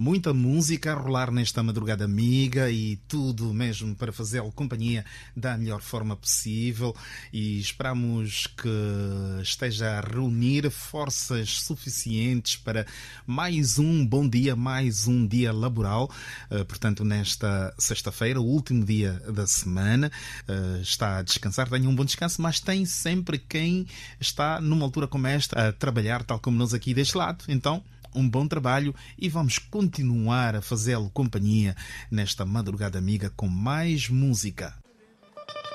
Muita música a rolar nesta madrugada amiga e tudo mesmo para fazê-lo companhia da melhor forma possível, e esperamos que esteja a reunir forças suficientes para mais um bom dia, mais um dia laboral. Portanto, nesta sexta-feira, o último dia da semana, está a descansar. Tenha um bom descanso, mas tem sempre quem está numa altura como esta a trabalhar, tal como nós aqui deste lado. Então, um bom trabalho e vamos continuar a fazê-lo companhia nesta madrugada amiga com mais música.